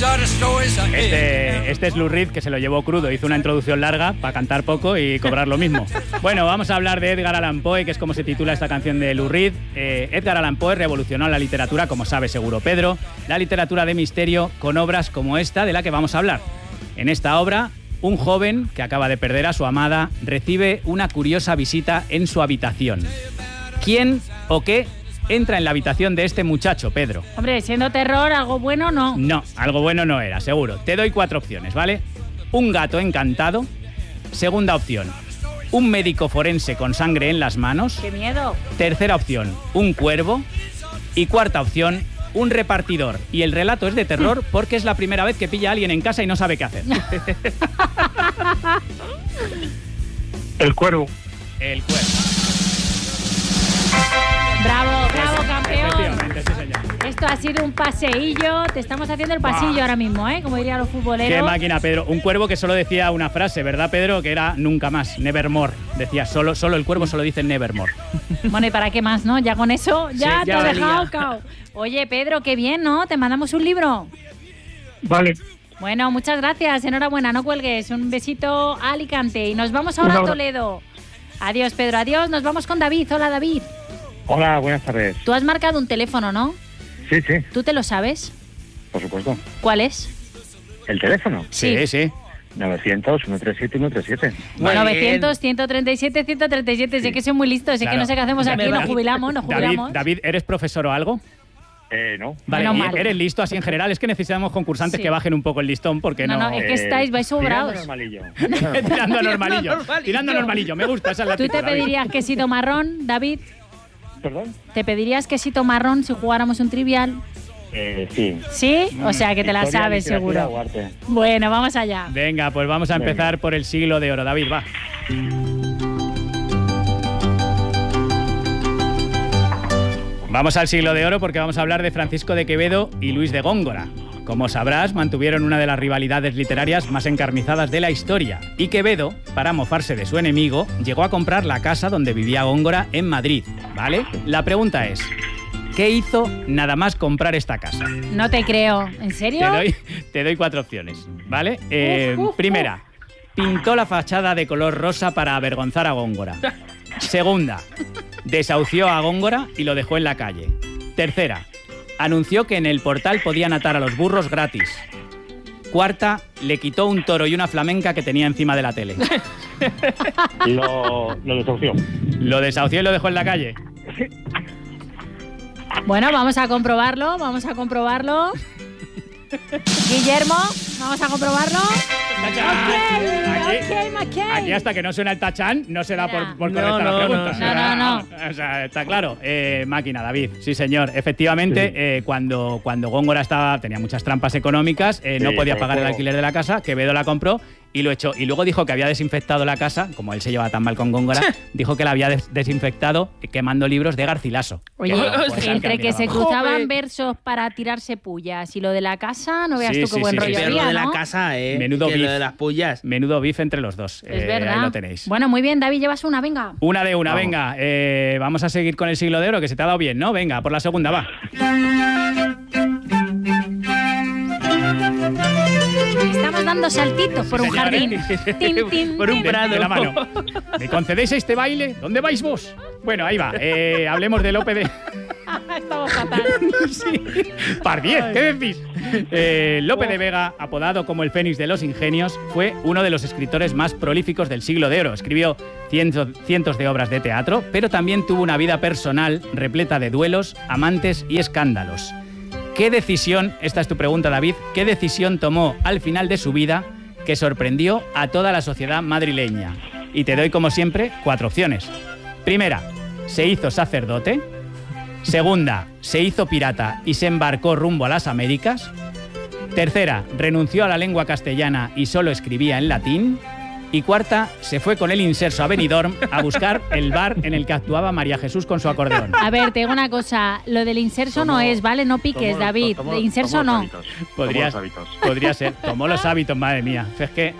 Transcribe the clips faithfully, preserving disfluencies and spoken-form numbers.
Este, este es Lou Reed, que se lo llevó crudo. Hizo una introducción larga para cantar poco y cobrar lo mismo. Bueno, vamos a hablar de Edgar Allan Poe, que es como se titula esta canción de Lou Reed. Eh, Edgar Allan Poe revolucionó la literatura, como sabe seguro Pedro, la literatura de misterio con obras como esta de la que vamos a hablar. En esta obra, un joven que acaba de perder a su amada recibe una curiosa visita en su habitación. ¿Quién o qué entra en la habitación de este muchacho, Pedro? Hombre, siendo terror, ¿algo bueno no? No, algo bueno no era, seguro. Te doy cuatro opciones, ¿vale? Un gato encantado. Segunda opción, un médico forense con sangre en las manos. ¡Qué miedo! Tercera opción, un cuervo. Y cuarta opción, un repartidor. Y el relato es de terror porque es la primera vez que pilla a alguien en casa y no sabe qué hacer. El cuervo. El cuervo. ¡Bravo, bravo, campeón! Efectivamente, sí, señor. Esto ha sido un paseillo. Te estamos haciendo el pasillo ahora mismo, ¿eh? Como dirían los futboleros. Qué máquina, Pedro. Un cuervo que solo decía una frase, ¿verdad, Pedro? Que era nunca más, nevermore. Decía, solo, solo el cuervo solo dice nevermore. Bueno, ¿y para qué más, no? Ya con eso, ya, Sí, te ya has valía. dejado cao. Oye, Pedro, qué bien, ¿no? Te mandamos un libro. Vale. Bueno, muchas gracias. Enhorabuena, no cuelgues. Un besito a Alicante. Y nos vamos ahora a Toledo. Adiós, Pedro. Adiós. Nos vamos con David. Hola, David. Hola, buenas tardes. Tú has marcado un teléfono, ¿no? Sí, sí, ¿Tú te lo sabes? por supuesto. ¿Cuál es? ¿El teléfono? Sí. Sí, sí. novecientos, ciento treinta y siete, ciento treinta y siete. Bueno, novecientos, ciento treinta y siete, ciento treinta y siete. Sé que soy muy listo, sé Claro. que no sé qué hacemos aquí, David, nos jubilamos, nos David, jubilamos. David, ¿eres profesor o algo? Eh, no. Vale, Menos ¿y mal. ¿eres listo así en general? Es que necesitamos concursantes Sí. que bajen un poco el listón porque No, no... no, es que estáis, vais sobrados. Tirando normalillo. tirando a normalillo. normalillo. Tirando a normalillo. Me gusta, esa es la ¿Tú te actitud, David. pedirías quesito marrón, David? ¿Perdón? ¿Te pedirías quesito marrón si jugáramos un trivial? Eh, sí. ¿Sí? O sea, que te la Historia, sabes literatura seguro. o arte. Bueno, vamos allá. Venga, pues vamos a Venga. empezar por el siglo de oro. David, va. Vamos al siglo de oro porque vamos a hablar de Francisco de Quevedo y Luis de Góngora. Como sabrás, mantuvieron una de las rivalidades literarias más encarnizadas de la historia. Y Quevedo, para mofarse de su enemigo, llegó a comprar la casa donde vivía Góngora en Madrid, ¿vale? La pregunta es, ¿qué hizo nada más comprar esta casa? No te creo. ¿En Te serio? doy, te doy cuatro opciones, ¿vale? Eh, Uf, uf, primera, pintó la fachada de color rosa para avergonzar a Góngora. Segunda, desahució a Góngora y lo dejó en la calle. Tercera, anunció que en el portal podían atar a los burros gratis. Cuarta, le quitó un toro y una flamenca que tenía encima de la tele. Lo, lo desahució. Lo desahució y lo dejó en la calle. Bueno, vamos a comprobarlo, vamos a comprobarlo. Guillermo, vamos a comprobarlo. Aquí, Ok, ok, ok. aquí hasta que no suena el tachán no se da Mira. por, por No, correcta la no, pregunta. no, O no, sea, no, O sea, está claro. Eh, máquina, David. Sí, señor. Efectivamente, Sí. eh, cuando, cuando Góngora estaba, tenía muchas trampas económicas, eh, no Sí, podía por pagar el juego. alquiler de la casa, Quevedo la compró y lo echó. Y luego dijo que había desinfectado la casa, como él se lleva tan mal con Góngora, dijo que la había des- desinfectado quemando libros de Garcilaso. Oye, Que, bueno, pues, al entre que se admiraba. cruzaban Joder. versos para tirarse pullas y lo de la casa, no veas Sí, tú sí, qué buen sí, sí, rollo sí. Pero lo había, de la ¿no? casa, ¿eh? Menudo que beef. lo de las pullas. Menudo beef entre los dos. Es Eh, verdad. Ahí lo tenéis. Bueno, muy bien, David, llevas una, venga. Una de una, Vamos. venga. Eh, vamos a seguir con el siglo de oro, que se te ha dado bien, ¿no? Venga, por la segunda, va. Estamos dando saltitos por un señor, jardín. ¿eh? Tin, tin, Por un tin. De, prado. de la mano. ¿Me concedéis este baile? ¿Dónde vais vos? Bueno, ahí va. Eh, hablemos de Lope de... Estamos fatal. Sí. Par diez, ¿qué decís? Eh, Lope de Vega, apodado como el Fénix de los Ingenios, fue uno de los escritores más prolíficos del siglo de oro. Escribió cientos, cientos de obras de teatro, pero también tuvo una vida personal repleta de duelos, amantes y escándalos. ¿Qué decisión, esta es tu pregunta, David, qué decisión tomó al final de su vida que sorprendió a toda la sociedad madrileña? Y te doy, como siempre, cuatro opciones. Primera, se hizo sacerdote. Segunda, se hizo pirata y se embarcó rumbo a las Américas. Tercera, renunció a la lengua castellana y solo escribía en latín. Y cuarta, se fue con el inserso a Benidorm a buscar el bar en el que actuaba María Jesús con su acordeón. A ver, te digo una cosa. Lo del inserso no Tomo- es, ¿vale? No piques, Tomo- David. tomo- De inserso tomo los no. hábitos. Podría, Tomo los hábitos. podría ser. Tomó los hábitos, madre mía. Es que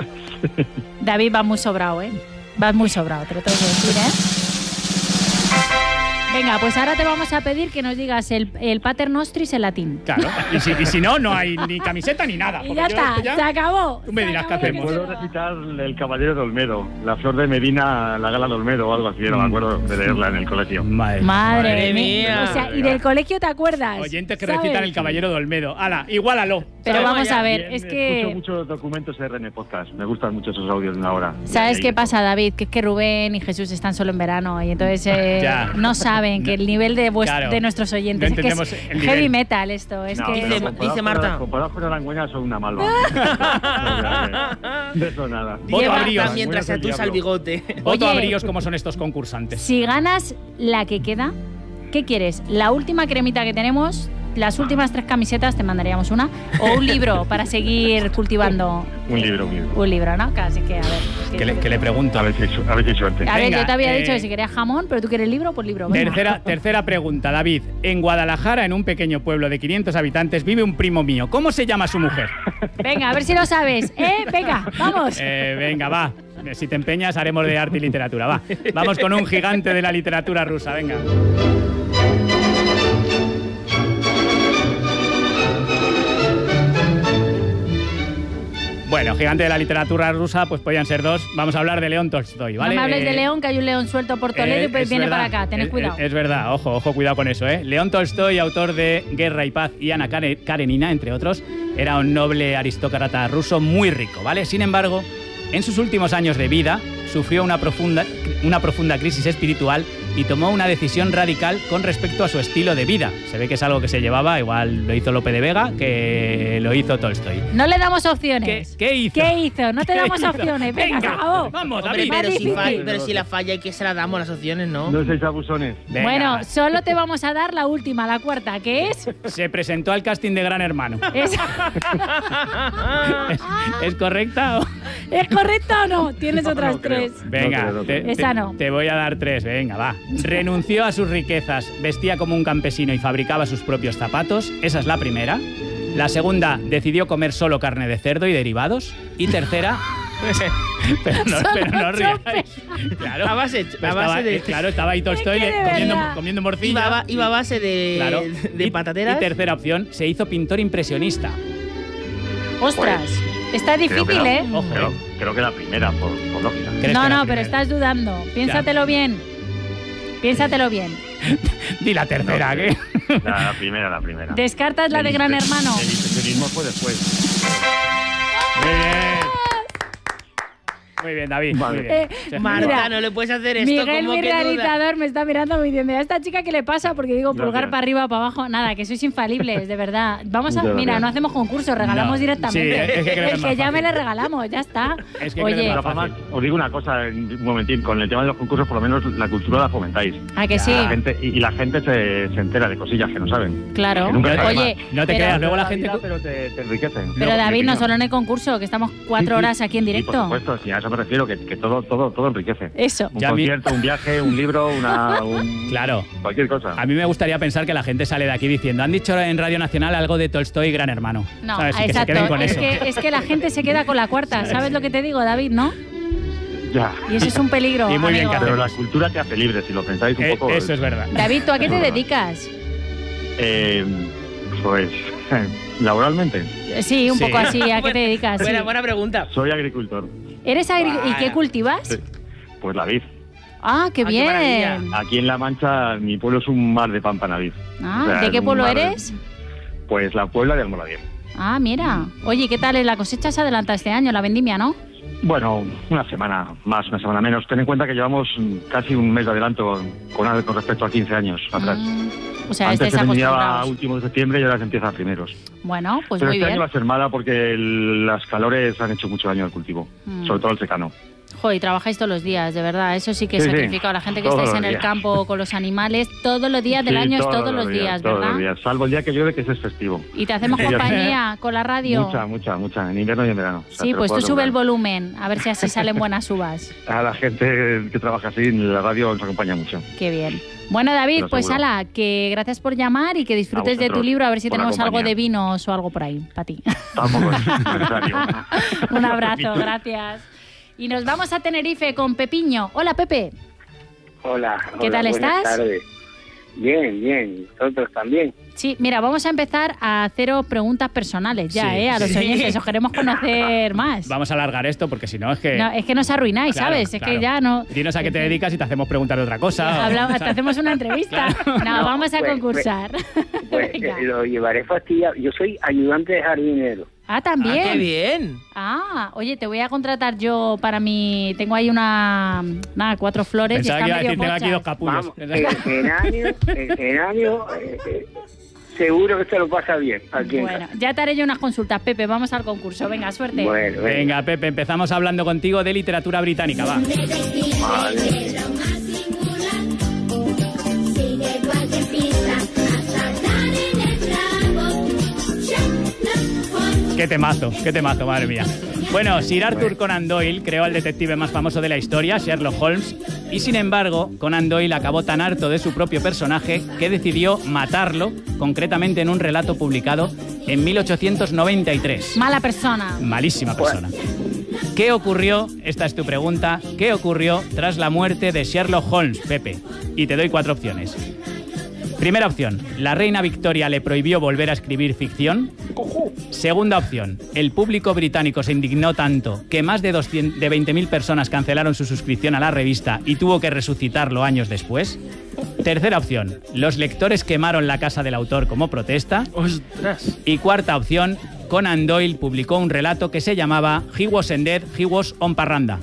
David va muy sobrado, ¿eh? Vas muy sobrado, te lo tengo que decir, ¿eh? Venga, pues ahora te vamos a pedir que nos digas el, el Pater Nostris en latín. Claro, y si, y si no, no hay ni camiseta ni nada. Y ya yo está, ya, se acabó. Tú me se dirás qué acabó, hacemos. que se Puedo va. recitar El Caballero de Olmedo, La Flor de Medina, La Gala de Olmedo o algo así, no me acuerdo de leerla en el colegio. Madre, Madre, Madre mía. mía. O sea, y del colegio te acuerdas. Oyentes que ¿sabes? recitan El Caballero de Olmedo. Hala, igualalo. Pero ¿sabes? vamos ya, a ver, Bien, es Escucho que... muchos documentos R N Podcast, me gustan mucho esos audios de una hora. ¿Sabes Y qué ahí- pasa, David? Que es que Rubén y Jesús están solo en verano y entonces eh, Ya. no saben que el nivel de, vuest- Claro. de nuestros oyentes No es que es entendemos el heavy nivel. metal esto. Es No, que... pero Dice- comparados dice con Marta. la- Comparados con Arangüeña son una malva. De eso nada. Voto Lleva- a bríos. mientras se Bueno, atusa el el bigote. Voto a Oye. bríos como son estos concursantes. Si ganas la que queda, ¿qué quieres? ¿La última cremita que tenemos? ¿Las últimas tres camisetas te mandaríamos una? ¿O un libro para seguir cultivando? Un libro, un libro. Un libro, ¿no? Casi que, a ver. Que le, que le pregunto. A ver si hay, su- a ver si hay suerte. A ver, Venga, yo te había eh, dicho que si querías jamón, pero tú quieres libro, pues libro. venga. Tercera, tercera pregunta, David. En Guadalajara, en un pequeño pueblo de quinientos habitantes, vive un primo mío. ¿Cómo se llama su mujer? Venga, a ver si lo sabes. ¿Eh? Venga, vamos. Eh, venga, va. Si te empeñas, haremos de arte y literatura. Va. Vamos con un gigante de la literatura rusa. Venga. Bueno, gigante de la literatura rusa, pues podían ser dos. Vamos a hablar de León Tolstoy, ¿vale? No me hables de Eh, León, que hay un león suelto por Toledo Eh, y pues es viene verdad, para acá. Tened es- cuidado. Es, es verdad, ojo, ojo, cuidado con eso, ¿eh? León Tolstoy, autor de Guerra y Paz y Ana Kare- Karenina, entre otros, era un noble aristócrata ruso muy rico, ¿vale? Sin embargo, en sus últimos años de vida, sufrió una profunda, una profunda crisis espiritual y tomó una decisión radical con respecto a su estilo de vida. Se ve que es algo que se llevaba, igual lo hizo Lope de Vega, que lo hizo Tolstoy. No le damos ¿Qué, opciones. qué hizo? ¿Qué hizo? No te ¿Qué damos hizo? opciones. Venga, se acabó. Vamos, Hombre, David. pero si, difícil. fa- pero si la falla, ¿y que se la damos las opciones, no? No seis abusones. Venga. Bueno, solo te vamos a dar la última, la cuarta, que es... Se presentó al casting de Gran Hermano. ¿Es, ¿Es, es correcta o...? ¿es correcto o no? Tienes No, otras no creo. tres. Venga, No creo, no te, creo. Esa te- no. te voy a dar tres, venga, va. Renunció a sus riquezas, vestía como un campesino y fabricaba sus propios zapatos. Esa es la primera. La segunda, decidió comer solo carne de cerdo y derivados. Y tercera... pero no, pero no ríais. Claro, A base- Pero a estaba, base de- eh, claro, estaba ahí Tolstoy Es que de comiendo, verdad. comiendo morcilla. Iba, a ba- iba a base de, Claro. de Y- patateras. Y tercera opción, se hizo pintor impresionista. Ostras, está Creo que difícil, la- ¿eh? Ojo, Creo, eh. creo que la primera, por, por lógica. ¿Crees No, que la no, pero primera? estás dudando. Piénsatelo bien. Piénsatelo bien. Di la tercera, No, ¿qué? La, la primera, la primera. ¿Descartas la de El Gran impe- Hermano? El impresionismo fue después. Muy bien. Muy bien, David. Vale. Muy bien. Eh, Se- Marta, Mira, no le puedes hacer esto. Miguel, como mi que duda. realizador, me está mirando muy diciendo, ¿a esta chica qué le pasa? Porque digo pulgar Gracias. para arriba, para abajo. Nada, que sois infalibles, de verdad. Vamos a, Muchas mira, gracias. no hacemos concurso, regalamos No, directamente. sí, es que creo que es El más que llame fácil. le regalamos, ya está. Es que creo que Oye, es De más todas formas, fácil. os digo una cosa, un momentín, con el tema de los concursos, por lo menos la cultura la fomentáis. ¿a que sí? La gente, y, y la gente se, se entera de cosillas que no saben. Claro. Que nunca sabe Oye, No te pero, creas, luego la La gente... vida, pero te, te enriquecen. pero No, David, mi no opinión. solo en el concurso, que estamos cuatro Sí, sí. horas aquí en Sí, por directo. supuesto, sí, a eso me refiero, que, que todo, todo, todo enriquece. Eso. Un Ya mi- concierto, un viaje, un libro, una, un- Claro. cualquier cosa. A mí me gustaría pensar que la gente sale de aquí diciendo han dicho en Radio Nacional algo de Tolstoy y Gran Hermano. No, ¿Sabes? Y que se exacto. queden con es, eso. que, es que la gente se queda con la cuarta. ¿Sabes lo que te digo, David, no? Ya. Y eso es un peligro. Y muy bien amigo. que Pero hacemos. la cultura te hace libre, si lo pensáis un Eh, poco. eso es verdad. David, ¿tú a qué te Es verdad. dedicas? Eh, pues, laboralmente, Sí, un Sí. poco así. ¿A qué te Buena- dedicas? Sí. Buena, buena pregunta. soy agricultor. ¿Eres agri- ¿Y Vaya. qué cultivas? Sí. Pues la vid. Ah, qué Ah, qué bien. maravilla. Aquí en La Mancha, mi pueblo es un mar de pampa vid. Ah, O sea, ¿de es qué un pueblo mar de- eres? Pues la Puebla de Almoradí. Ah, mira. Oye, ¿qué tal? La cosecha se adelanta este año, la vendimia, ¿no? Bueno, una semana más, una semana menos. Ten en cuenta que llevamos casi un mes de adelanto con, con respecto a quince años atrás. Ah, o sea, Antes estáis se vendía a acostumbrados. últimos de septiembre y ahora se empieza a primeros. Bueno, pues Pero muy este bien. año va a ser mala porque el- las calores han hecho mucho daño al cultivo, Mm. sobre todo el secano. Joder, y trabajáis todos los días, de verdad. Eso sí que es Sí, sí. sacrificado. La gente que Todos estáis los en el días. campo con los animales, todos los días del Sí, año es todos, los días, todos ¿verdad? los días, salvo el día que llueve, que ese es festivo. Y te hacemos Sí, ya sé. compañía con la radio. Mucha, mucha, mucha, en invierno y en verano. O sea, Sí, te lo pues tú puedo sube el asegurar. volumen, a ver si así salen buenas uvas. A la gente que trabaja así en la radio nos acompaña mucho. Qué bien. Bueno, David, Lo pues seguro. ala, que gracias por llamar y que disfrutes de tu vosotros libro, a ver si por la tenemos algo compañía. de vinos o algo por ahí, para ti. Tampoco es necesario. Un abrazo, gracias. Y nos vamos a Tenerife con Pepiño. Hola, Pepe. Hola. ¿Qué hola, tal buenas estás? tardes. Bien, bien. Nosotros también. Sí, mira, vamos a empezar a haceros preguntas personales ya, Sí, ¿eh? A los sí. oyentes, os queremos conocer más. Vamos a alargar esto porque si no es que... No, es que nos arruináis, Claro, ¿sabes? Es claro. que ya no... Dinos a qué te dedicas y te hacemos preguntar de otra cosa. Hablamos, te hacemos una entrevista. No, No, vamos a pues, concursar. Pues Venga. eh, lo llevaré fastidiado. Yo soy ayudante de jardinero. Ah, Ah, también. qué bien. Ah, oye, te voy a contratar yo para mi... Tengo ahí una... Nada, cuatro flores Pensaba y que están iba a medio decir, tengo aquí dos mochas. capullos. Vamos, el geranio, el geranio, eh, eh, seguro que se lo pasa bien aquí en Bueno, casa. ya te haré yo unas consultas, Pepe. Vamos al concurso. Venga, suerte. Bueno, venga. Venga, Pepe, empezamos hablando contigo de literatura británica, va. Vale. Qué temazo, qué temazo, madre mía. Bueno, Sir Arthur Conan Doyle creó al detective más famoso de la historia, Sherlock Holmes, y sin embargo, Conan Doyle acabó tan harto de su propio personaje que decidió matarlo, concretamente en un relato publicado en mil ochocientos noventa y tres. Mala persona. Malísima persona. ¿Qué ocurrió? Esta es tu pregunta. ¿Qué ocurrió tras la muerte de Sherlock Holmes, Pepe? Y te doy cuatro opciones. Primera opción, la reina Victoria le prohibió volver a escribir ficción. Segunda opción, el público británico se indignó tanto que más de, doscientas, de veinte mil personas cancelaron su suscripción a la revista y tuvo que resucitarlo años después. Tercera opción, los lectores quemaron la casa del autor como protesta. Ostras. Y cuarta opción, Conan Doyle publicó un relato que se llamaba He wasn't dead, he was on parranda.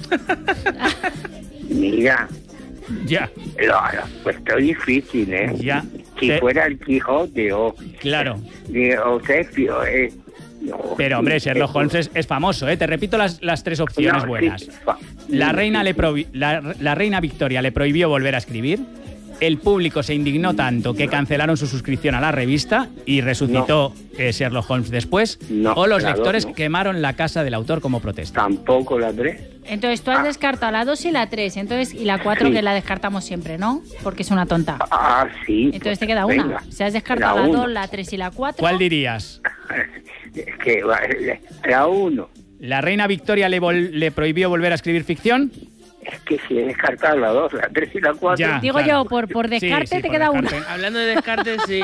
Mira, Ya, lo, lo, pues esto difícil, ¿eh? ya. Si Te- fuera el Quijote o, Claro. de- o Shakespeare, eh, no, Pero hombre, Sherlock eh, Holmes es, es famoso, ¿eh? Te repito las, las tres opciones no, buenas. sí, fa- La sí, reina, sí, le sí. prohi- la, la reina Victoria le prohibió volver a escribir. El público se indignó tanto que cancelaron su suscripción a la revista y resucitó eh, Sherlock Holmes después. No, o los la dos lectores no. quemaron la casa del autor como protesta. Tampoco la tres. Entonces tú has descartado la dos y la tres, entonces y la cuatro Sí. que la descartamos siempre, ¿no? Porque es una tonta. Ah, sí. Entonces te queda una. Venga, Si has descartado la la uno. dos, la tres y la cuatro. ¿Cuál dirías? Es que va, la uno. ¿La reina Victoria le, vol- le prohibió volver a escribir ficción? Es que si he descartado la dos, la tres y la cuatro. Ya. Digo claro. yo, por, por Sí, descarte sí, te por queda descarte. una. Hablando de descartes, sí.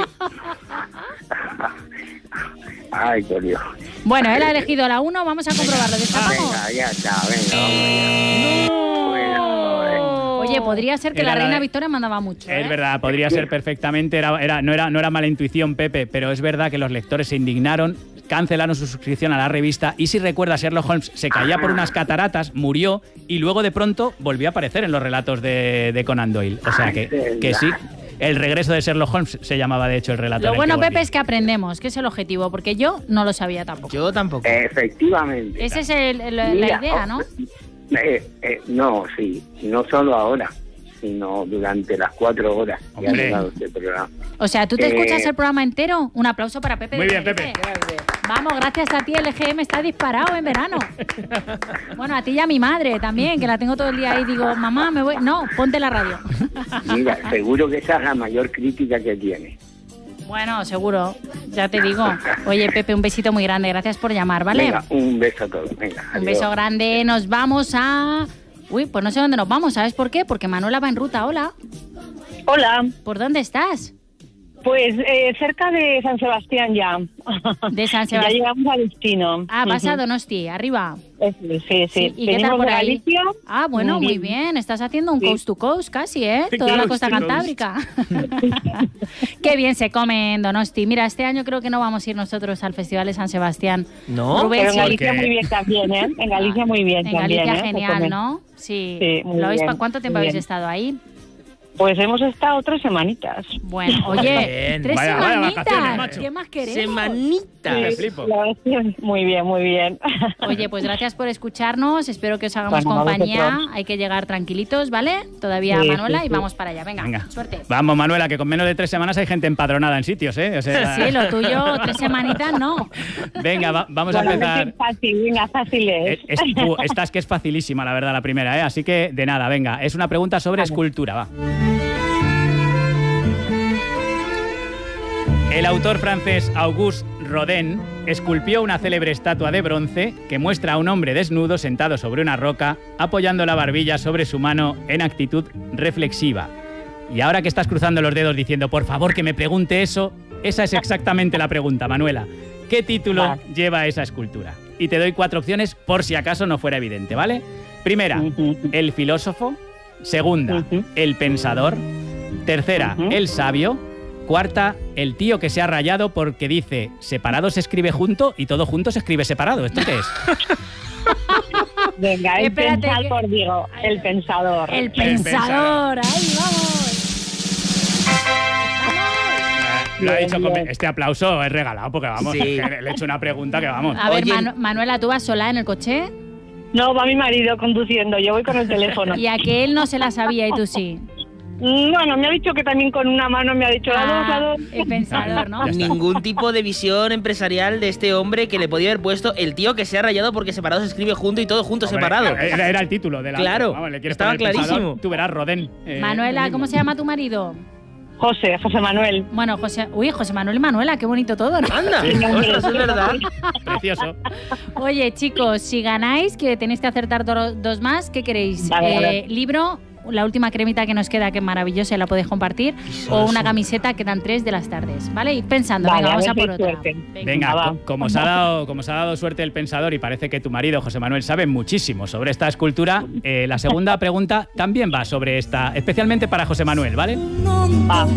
Ay, por Dios. Bueno, él ha elegido la uno, vamos a comprobarlo. ¿Destapamos? Venga, ya está, venga, vamos allá. Bueno, eh, Oye, podría ser que Era la la reina de- Victoria mandaba mucho. Es ¿eh? verdad, podría ser perfectamente, era, era- no, era, no era mala intuición, Pepe, pero es verdad que los lectores se indignaron, cancelaron su suscripción a la revista y si recuerdas, Sherlock Holmes se caía por unas cataratas, murió y luego de pronto volvió a aparecer en los relatos de, de Conan Doyle. O sea que, que sí, el regreso de Sherlock Holmes se llamaba de hecho el relato. Lo en el bueno, que Pepe, volvía. es que aprendemos, que es el objetivo, porque yo no lo sabía tampoco. Yo tampoco. efectivamente. Esa es el- el- la Mira, idea, ¿no? eh, eh, no, sí, y no solo ahora, sino durante las cuatro horas que ha Hombre. durado este programa. O sea, ¿tú te Eh, escuchas el programa entero? Un aplauso para Pepe. Muy de bien, Tenerife. Pepe. Vamos, gracias a ti el E G M está disparado en verano. Bueno, a ti y a mi madre también, que la tengo todo el día ahí. Digo, mamá, me voy... No, ponte la radio. Mira, seguro que esa es la mayor crítica que tiene. Bueno, seguro, ya te digo. Oye, Pepe, un besito muy grande. Gracias por llamar, ¿vale? Venga, un beso a todos. Venga, Un adiós. beso grande. Nos vamos a... Uy, pues no sé dónde nos vamos. ¿Sabes por qué? Porque Manuela va en ruta. Hola. Hola, ¿Por dónde estás? pues eh, cerca de San Sebastián ya. De San Ya Sebastián. llegamos al destino. Ah, vas a Ujú. Donosti, arriba. Eso, Sí, sí. ¿Y qué tal Venimos por de ahí? Galicia. Ah, bueno, muy Sí. bien. Estás haciendo un Sí. coast to coast casi, ¿eh? Toda la Coast costa to coast. cantábrica. Qué bien se come en Donosti. Mira, este año creo que no vamos a ir nosotros al Festival de San Sebastián. ¿No? Rubén, Pero en sí. Galicia Porque- muy bien también, ¿eh? En Galicia muy bien En también, Galicia ¿eh? Se genial, come. ¿no? Sí. Sí, muy ¿Lo habéis bien, pa- ¿Cuánto tiempo muy habéis bien. estado ahí? Pues hemos estado tres semanitas. Bueno, oye, Bien. tres Vaya- vaya semanitas. vacaciones, macho. ¿Qué más queremos? Semanita. Me Sí, flipo. la verdad es que muy bien, muy bien. Oye, pues gracias por escucharnos. Espero que os hagamos Bueno, a compañía. vosotros. Hay que llegar tranquilitos, ¿vale? Todavía Sí, Manuela sí, y sí. vamos para allá. Venga, Venga. suerte. Vamos, Manuela, que con menos de tres semanas hay gente empadronada en sitios, ¿eh? O sea, Sí, lo tuyo, tres semanitas, no. Venga, va- vamos a Bueno, empezar. es fácil, venga, fácil es. Es- es- uh, esta es que es facilísima, la verdad, la primera, ¿eh? Así que, de nada, venga. Es una pregunta sobre escultura, va. El autor francés Auguste Rodin esculpió una célebre estatua de bronce que muestra a un hombre desnudo sentado sobre una roca, apoyando la barbilla sobre su mano en actitud reflexiva. Y ahora que estás cruzando los dedos diciendo, por favor, que me pregunte eso, esa es exactamente la pregunta, Manuela. ¿Qué título Vale. lleva esa escultura? Y te doy cuatro opciones por si acaso no fuera evidente, ¿vale? Primera, Ujú. el filósofo. Segunda, Ujú. el pensador. Tercera, Ujú. el sabio. Cuarta, el tío que se ha rayado porque dice separado se escribe junto y todo junto se escribe separado. ¿Esto qué es? Venga, el Espérate que- pensador, digo, el pensador. El pensador. pensador. ¡Ahí vamos! Lo ha Bien, dicho con- bien. Este aplauso es regalado porque vamos, Sí. le he hecho una pregunta que vamos. A ver, Oye- Manu- Manuela, ¿tú vas sola en el coche? No, va mi marido conduciendo, yo voy con el teléfono. Y a que él no se la sabía y tú sí. Bueno, me ha dicho que también con una mano me ha dicho la dos, la Ah, dos. el pensador, ¿no? Ya está. Ningún tipo de visión empresarial de este hombre que le podía haber puesto el tío que se ha rayado porque separado se escribe junto y todo junto Hombre, separado. Era, era el título de la. Claro, Vamos, le quieres estaba poner pensador, clarísimo. Tú verás, Rodén. eh, Manuela, lo ¿cómo mismo. se llama tu marido? José, José Manuel. Bueno, José... Uy, José Manuel y Manuela, qué bonito todo, ¿no? Anda, Sí. ostras, es verdad. Precioso. Oye, chicos, si ganáis, que tenéis que acertar do- dos más, ¿qué queréis? Vale, Eh, vale. libro, la última cremita que nos queda, que es maravillosa y la podéis compartir, o una camiseta, quedan tres de las tardes, ¿vale? Ir pensando, Vale, venga, a vamos ver a si por hay otra. suerte. Venga, va. co- como, os ha dado, como os ha dado suerte el pensador y parece que tu marido, José Manuel, sabe muchísimo sobre esta escultura, eh, la segunda pregunta también va sobre esta, especialmente para José Manuel, ¿vale? Va.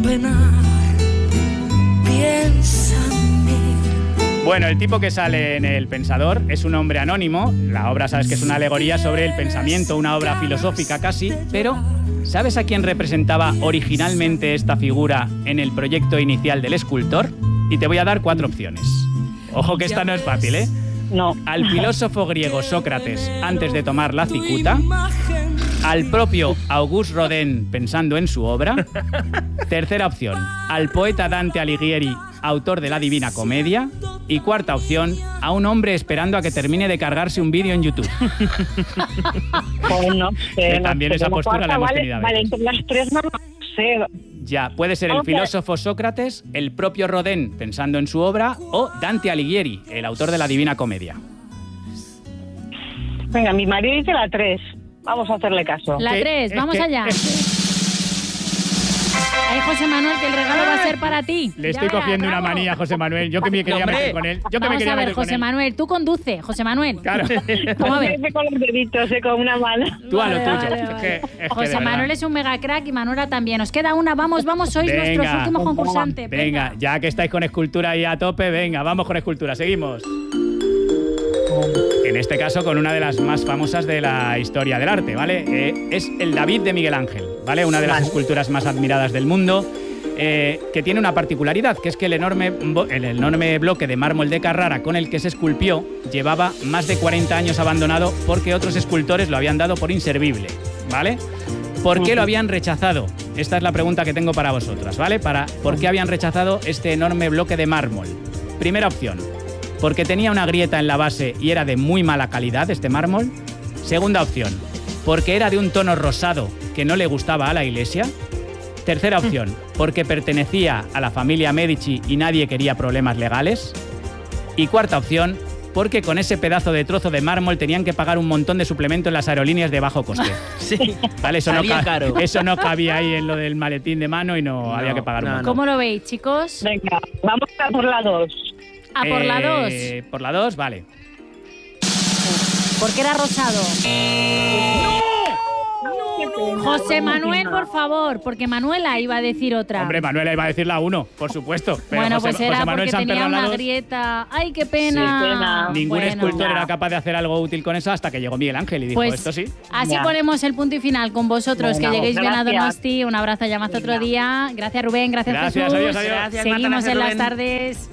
Bueno, el tipo que sale en El Pensador es un hombre anónimo. La obra, sabes que es una alegoría sobre el pensamiento, una obra filosófica casi, pero ¿sabes a quién representaba originalmente esta figura en el proyecto inicial del escultor? Y te voy a dar cuatro opciones. Ojo que esta no es fácil, ¿eh? No. Al filósofo griego Sócrates antes de tomar la cicuta, al propio Auguste Rodin pensando en su obra. Tercera opción, al poeta Dante Alighieri, autor de la Divina Comedia. Y cuarta opción, a un hombre esperando a que termine de cargarse un vídeo en YouTube. Pues no sé, Que no también sé, esa como postura la cuarta, hemos vale, tenido a Vale, veces. entre las tres no lo sé. Ya, puede ser el Ok. filósofo Sócrates, el propio Rodin pensando en su obra, o Dante Alighieri, el autor de la Divina Comedia. Venga, mi marido dice la tres. Vamos a hacerle caso. La Que- tres, es vamos que- allá. Ay, José Manuel, que el regalo va a ser para ti. Le Ya estoy verás, cogiendo una bravo. manía a José Manuel. Yo que me quería Hombre. meter con él. Yo que me Vamos quería a ver, meter con José él. Manuel, tú conduce, José Manuel. Claro. Vamos a ver. Siempre con los deditos, eh, con una mano. Tú a lo Vale, tuyo. vale, Es vale. que- es que de José verdad. Manuel es un mega crack y Manuela también. Os queda una, vamos, vamos, sois Venga. nuestros últimos concursantes. Venga, ya que estáis con escultura ahí a tope, venga, vamos con escultura, seguimos. En este caso con una de las más famosas de la historia del arte, ¿vale? Eh, es el David de Miguel Ángel, ¿vale? Una de las Vale. esculturas más admiradas del mundo, eh, que tiene una particularidad, que es que el enorme, bo- el enorme bloque de mármol de Carrara con el que se esculpió llevaba más de cuarenta años abandonado porque otros escultores lo habían dado por inservible, ¿vale? ¿Por qué lo habían rechazado? Esta es la pregunta que tengo para vosotras, ¿vale? Para, ¿por qué habían rechazado este enorme bloque de mármol? Primera opción, porque tenía una grieta en la base y era de muy mala calidad este mármol. Segunda opción, porque era de un tono rosado que no le gustaba a la iglesia. Tercera opción, porque pertenecía a la familia Medici y nadie quería problemas legales. Y cuarta opción, porque con ese pedazo de trozo de mármol tenían que pagar un montón de suplemento en las aerolíneas de bajo coste. Sí. ¿Vale? Eso, no, Salía ca- caro. eso no cabía ahí en lo del maletín de mano y no, había que pagar un no, montón. ¿Cómo lo veis, chicos? Venga, vamos a por la dos. A por la dos. Eh, por la dos, vale. Porque era rosado. José Manuel, por favor, porque Manuela iba a decir otra. Hombre, Manuela iba a decir la uno, por supuesto. Pero bueno, José, pues era José Manuel porque se han tenía perdido la una dos. grieta. ¡Ay, qué pena! Sí, pena. Ningún Bueno. escultor era capaz de hacer algo útil con eso hasta que llegó Miguel Ángel y dijo, Pues esto sí. así Ya. ponemos el punto y final con vosotros, Bueno, que lleguéis bien a gracias. Donosti. Un abrazo, llamaste otro día. Gracias, Rubén. Gracias, Gracias, Jesús. adiós, adiós. Gracias, Seguimos Marta, en las Rubén. tardes.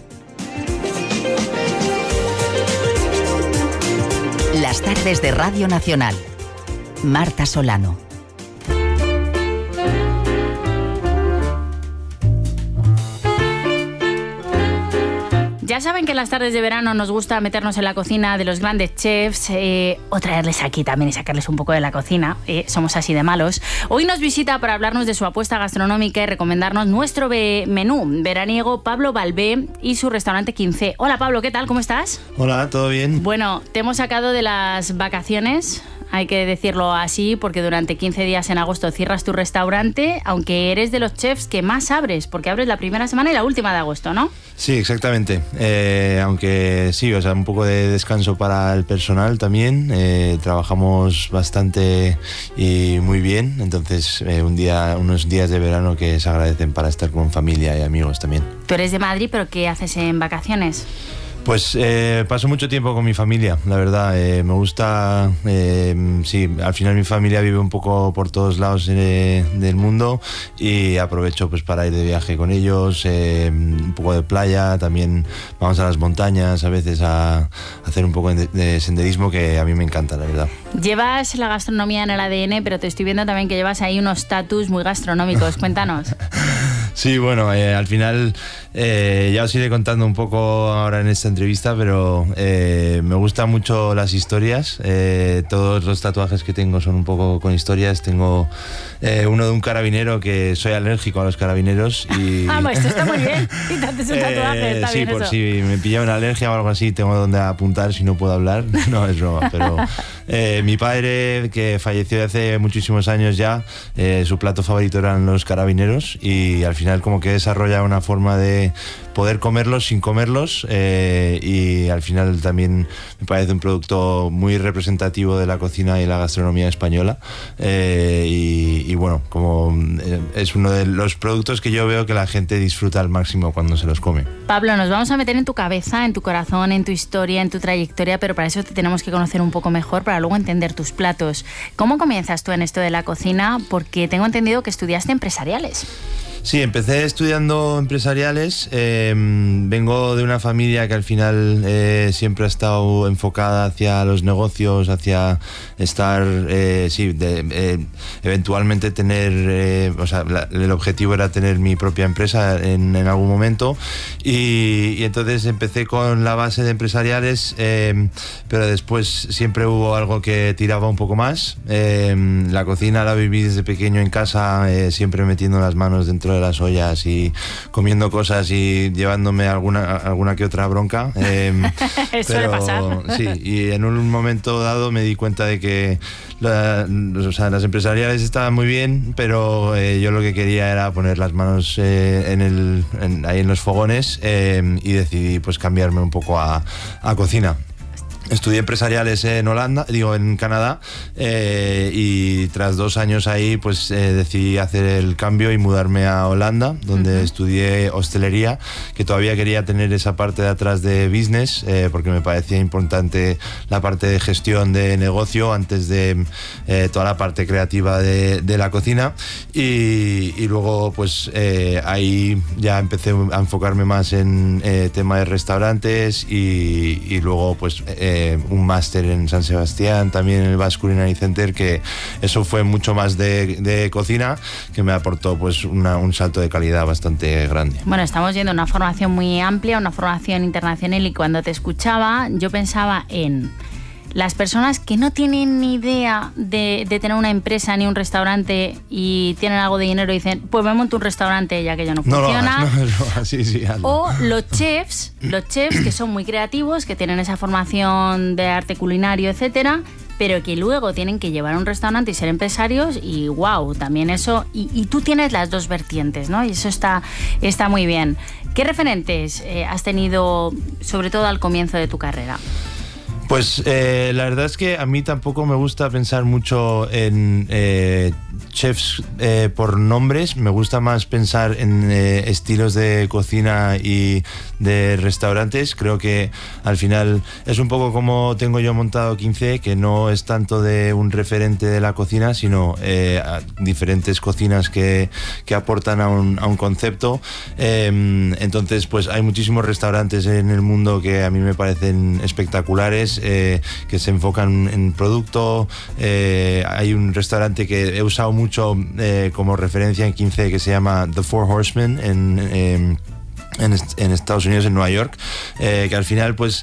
Las tardes de Radio Nacional. Marta Solano. Ya saben que en las tardes de verano nos gusta meternos en la cocina de los grandes chefs eh, o traerles aquí también y sacarles un poco de la cocina. Eh, somos así de malos. Hoy nos visita para hablarnos de su apuesta gastronómica y recomendarnos nuestro be- menú veraniego Pablo Balbé y su restaurante quince. Hola Pablo, ¿qué tal? ¿Cómo estás? Hola, ¿todo bien? Bueno, te hemos sacado de las vacaciones hay que decirlo así, porque durante quince días en agosto cierras tu restaurante, aunque eres de los chefs que más abres, porque abres la primera semana y la última de agosto, ¿no? Sí, exactamente. Eh, aunque sí, o sea, un poco de descanso para el personal también. Eh, trabajamos bastante y muy bien, entonces eh, un día, unos días de verano que se agradecen para estar con familia y amigos también. Tú eres de Madrid, pero ¿qué haces en vacaciones? Pues eh, paso mucho tiempo con mi familia, la verdad. Eh, me gusta, eh, sí, al final mi familia vive un poco por todos lados eh, del mundo y aprovecho pues para ir de viaje con ellos, eh, un poco de playa, también vamos a las montañas a veces a, a hacer un poco de, de senderismo que a mí me encanta, la verdad. Llevas la gastronomía en el A D N, pero te estoy viendo también que llevas ahí unos status muy gastronómicos, cuéntanos. Sí, bueno, eh, al final eh, ya os iré contando un poco ahora en esta entrevista, pero eh, me gustan mucho las historias. Eh, todos los tatuajes que tengo son un poco con historias. Tengo eh, uno de un carabinero, que soy alérgico a los carabineros. Y... ah, pues esto está muy bien. Y te haces un tatuaje, está eh, sí, bien por eso. si me pilla una alergia o algo así, tengo donde apuntar si no puedo hablar. No, es broma, pero eh, mi padre, que falleció hace muchísimos años ya, eh, su plato favorito eran los carabineros y al final como que desarrolla una forma de poder comerlos sin comerlos eh, y al final también me parece un producto muy representativo de la cocina y la gastronomía española eh, y, y bueno, como eh, es uno de los productos que yo veo que la gente disfruta al máximo cuando se los come. Pablo, nos vamos a meter en tu cabeza, en tu corazón, en tu historia, en tu trayectoria, pero para eso te tenemos que conocer un poco mejor para luego entender tus platos. ¿Cómo comienzas tú en esto de la cocina? Porque tengo entendido que estudiaste empresariales. Sí, empecé estudiando empresariales. Eh, vengo de una familia que al final eh, siempre ha estado enfocada hacia los negocios, hacia estar, eh, sí, de, eh, eventualmente tener, eh, o sea, la, el objetivo era tener mi propia empresa en, en algún momento y, y entonces empecé con la base de empresariales, eh, pero después siempre hubo algo que tiraba un poco más. Eh, la cocina la viví desde pequeño en casa, eh, siempre metiendo las manos dentro de las ollas y comiendo cosas y llevándome alguna alguna que otra bronca. Eh, Suele pero, pasar. Sí, y en un momento dado me di cuenta de que la, o sea, las empresariales estaban muy bien, pero eh, yo lo que quería era poner las manos eh, en el, en, ahí en los fogones eh, y decidí pues cambiarme un poco a, a cocina. Estudié empresariales en Holanda, digo en Canadá, eh, y tras dos años ahí pues eh, decidí hacer el cambio y mudarme a Holanda, donde uh-huh. estudié hostelería, que todavía quería tener esa parte de atrás de business, eh, porque me parecía importante la parte de gestión de negocio antes de eh, toda la parte creativa de, de la cocina y, y luego pues eh, ahí ya empecé a enfocarme más en eh, tema de restaurantes y, y luego pues eh, un máster en San Sebastián, también en el Basque Culinary Center, que eso fue mucho más de, de cocina, que me aportó pues una, un salto de calidad bastante grande. Bueno, estamos viendo una formación muy amplia, una formación internacional, y cuando te escuchaba yo pensaba en las personas que no tienen ni idea de, de tener una empresa ni un restaurante y tienen algo de dinero y dicen, pues me monto un restaurante ya que ya no funciona. No lo hagas, no, no, sí, sí, hazlo. O los chefs, los chefs que son muy creativos, que tienen esa formación de arte culinario, etcétera, pero que luego tienen que llevar un restaurante y ser empresarios y wow, también eso. Y, y tú tienes las dos vertientes, ¿no? Y eso está, está muy bien. ¿Qué referentes eh, has tenido, sobre todo al comienzo de tu carrera? Pues eh, la verdad es que a mí tampoco me gusta pensar mucho en eh, chefs eh, por nombres, me gusta más pensar en eh, estilos de cocina y de restaurantes. Creo que al final es un poco como tengo yo montado quince, que no es tanto de un referente de la cocina, sino eh, a diferentes cocinas que, que aportan a un, a un concepto. Eh, entonces pues hay muchísimos restaurantes en el mundo que a mí me parecen espectaculares, Eh, que se enfocan en producto. Eh, hay un restaurante que he usado mucho eh, como referencia en quince que se llama The Four Horsemen en, eh, en, en Estados Unidos, en Nueva York, eh, que al final pues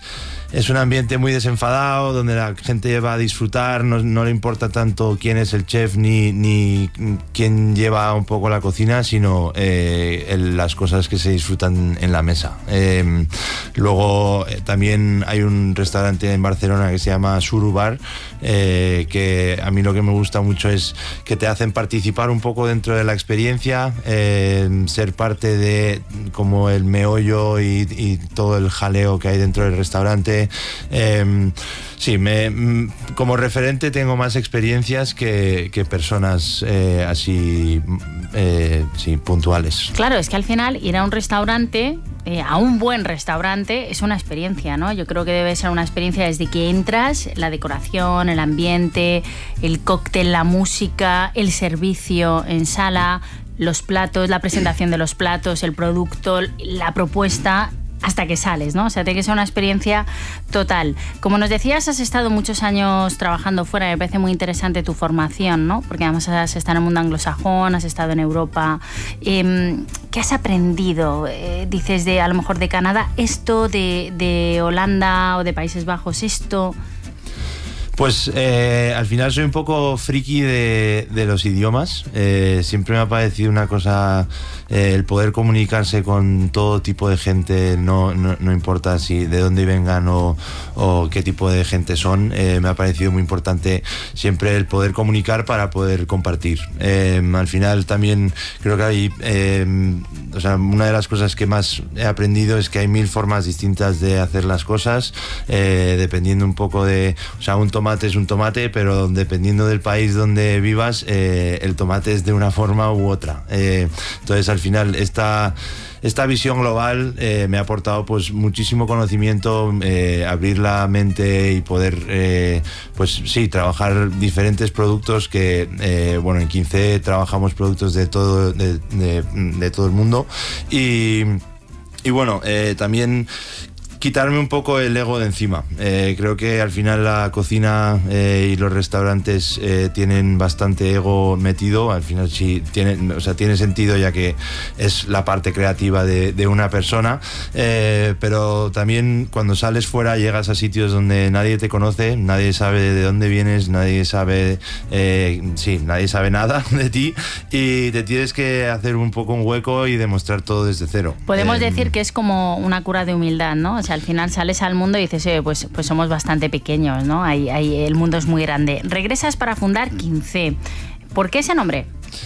es un ambiente muy desenfadado, donde la gente va a disfrutar, no, no le importa tanto quién es el chef ni, ni quién lleva un poco la cocina, sino eh, el, las cosas que se disfrutan en la mesa. Eh, luego eh, también hay un restaurante en Barcelona que se llama Suru Bar, eh, que a mí lo que me gusta mucho es que te hacen participar un poco dentro de la experiencia, eh, ser parte de como el meollo y, y todo el jaleo que hay dentro del restaurante. Eh, sí, me, como referente tengo más experiencias que, que personas eh, así eh, sí, puntuales. Claro, es que al final ir a un restaurante, eh, a un buen restaurante, es una experiencia, ¿no? Yo creo que debe ser una experiencia desde que entras, la decoración, el ambiente, el cóctel, la música, el servicio en sala, los platos, la presentación de los platos, el producto, la propuesta, hasta que sales, ¿no? O sea, tiene que ser una experiencia total. Como nos decías, has estado muchos años trabajando fuera, y me parece muy interesante tu formación, ¿no? Porque además has estado en el mundo anglosajón, has estado en Europa. Eh, ¿Qué has aprendido? Eh, dices, de a lo mejor de Canadá, esto, de, de Holanda o de Países Bajos, esto... Pues eh, al final soy un poco friki de, de los idiomas. Eh, siempre me ha parecido una cosa, eh, el poder comunicarse con todo tipo de gente, no, no, no importa si de dónde vengan o, o qué tipo de gente son. Eh, me ha parecido muy importante siempre el poder comunicar para poder compartir. Eh, al final también creo que hay, eh, o sea, una de las cosas que más he aprendido es que hay mil formas distintas de hacer las cosas, eh, dependiendo un poco de, o sea, un tomate es un tomate, pero dependiendo del país donde vivas, eh, el tomate es de una forma u otra. Eh, entonces, al final, esta, esta visión global eh, me ha aportado pues muchísimo conocimiento, eh, abrir la mente y poder, eh, pues sí, trabajar diferentes productos que, eh, bueno, en quince trabajamos productos de todo, de, de, de todo el mundo y, y bueno, eh, también quitarme un poco el ego de encima. Eh, creo que al final la cocina eh, y los restaurantes eh, tienen bastante ego metido. Al final sí tiene, o sea, tiene sentido, ya que es la parte creativa de, de una persona. Eh, pero también cuando sales fuera llegas a sitios donde nadie te conoce, nadie sabe de dónde vienes, nadie sabe, eh, sí, nadie sabe nada de ti y te tienes que hacer un poco un hueco y demostrar todo desde cero. Podemos eh, decir que es como una cura de humildad, ¿no? O sea, al final sales al mundo y dices, oye, pues, pues somos bastante pequeños, ¿no? Ahí, ahí, el mundo es muy grande. Regresas para fundar quince. ¿Por qué ese nombre?